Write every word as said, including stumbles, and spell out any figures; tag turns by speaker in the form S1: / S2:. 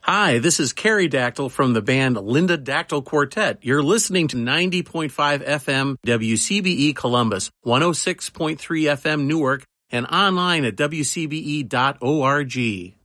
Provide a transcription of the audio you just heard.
S1: Hi, this is Carrie Dactyl from the band Linda Dactyl Quartet. You're listening to ninety point five F M W C B E Columbus, one oh six point three F M Newark, and online at W C B E dot org.